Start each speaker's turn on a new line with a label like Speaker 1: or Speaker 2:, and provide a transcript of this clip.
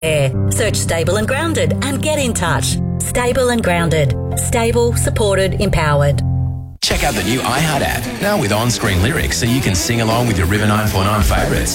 Speaker 1: Search Stable and Grounded and get in touch. Stable and Grounded. Stable, supported, empowered.
Speaker 2: Check out the new iHeart app, now with on-screen lyrics so you can sing along with your River 949 favourites.